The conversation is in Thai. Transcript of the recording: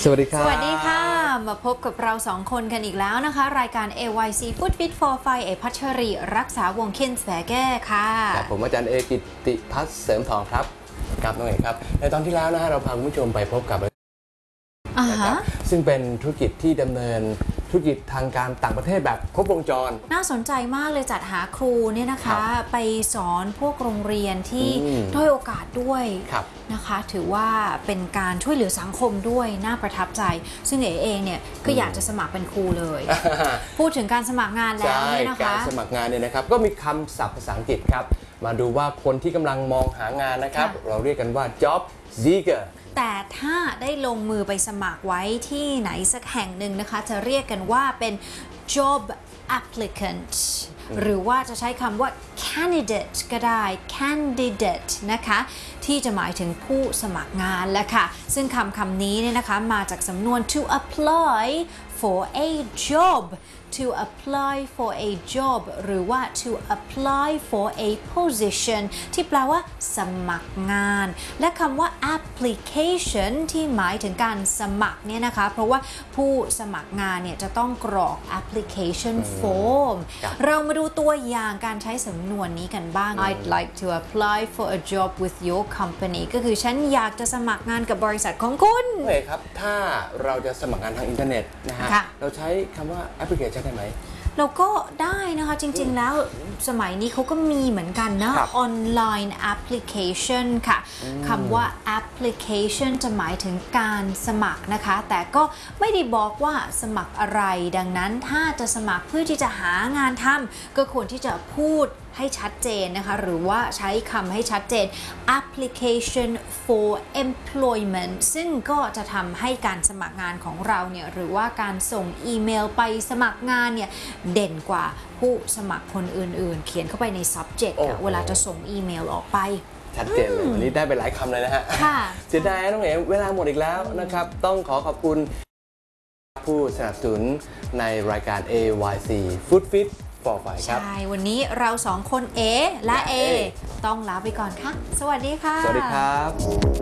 สวัสดีครับสวัสดีค่ะมาพบกับเราสองคนกันอีกแล้วนะคะรายการ AYC Food Fit for Five พัชรีรักษาวงเคนแสแก้ค่ะครับผมอาจารย์เอกิตติพัฒน์เสริมทองครับครับน้องเอกครับในตอนที่แล้วนะฮะเราพาคุณผู้ชมไปพบกับนะครับซึ่งเป็นธุรกิจที่ดำเนินธุรกิจทางการต่างประเทศแบบครบวงจรน่าสนใจมากเลยจัดหาครูเนี่ยนะคะไปสอนพวกโรงเรียนที่ด้อยโอกาสด้วยนะคะถือว่าเป็นการช่วยเหลือสังคมด้วยน่าประทับใจซึ่งเอ๋เองเนี่ยก็อยากจะสมัครเป็นครูเลย พูดถึงการสมัครงานแล้วเนี่ยนะคะการสมัครงานเนี่ยนะครับก็มีคำศัพท์ภาษาอังกฤษครับมาดูว่าคนที่กำลังมองหางานนะครับเราเรียกกันว่า job seeker แต่ถ้าได้ลงมือไปสมัครไว้ที่ไหนสักแห่งหนึ่งนะคะจะเรียกกันว่าเป็น job applicant หรือว่าจะใช้คำว่า candidate ก็ได้ candidate นะคะที่จะหมายถึงผู้สมัครงานแหละค่ะซึ่งคำนี้เนี่ยนะคะมาจากสำนวน to apply for a job to apply for a job หรือว่า to apply for a position ที่แปลว่าสมัครงานและคำว่า application ที่หมายถึงการสมัครเนี่ยนะคะเพราะว่าผู้สมัครงานเนี่ยจะต้องกรอก application form เรามาดูตัวอย่างการใช้สำนวนนี้กันบ้าง I'd like to apply for a job with your company ก็คือฉันอยากจะสมัครงานกับบริษัทของคุณโอเคครับถ้าเราจะสมัครงานทางอินเทอร์เน็ตนะฮะเราใช้คำว่า application ได้ไหมเราก็ได้นะคะจริงๆแล้วสมัยนี้เขาก็มีเหมือนกันนะ online application ค่ะคำว่า application จะหมายถึงการสมัครนะคะแต่ก็ไม่ได้บอกว่าสมัครอะไรดังนั้นถ้าจะสมัครเพื่อที่จะหางานทำก็ควรที่จะพูดให้ชัดเจนนะคะหรือว่าใช้คำให้ชัดเจน application for employment ซึ่งก็จะทำให้การสมัครงานของเราเนี่ยหรือว่าการส่งอีเมลไปสมัครงานเนี่ยเด่นกว่าผู้สมัครคนอื่นๆเขียนเข้าไปใน subject เวลาจะส่งอีเมลออกไปชัดเจนเลยวันนี้ได้ไปหลายคำเลยนะฮะเสียดายน้องเอ๋เวลาหมดอีกแล้วนะครับต้องขอบคุณผู้สนับสนุนในรายการ AYC Food Fitใช่วันนี้เราสองคนเอและเอต้องลาไปก่อนค่ะสวัสดีค่ะสวัสดีครับ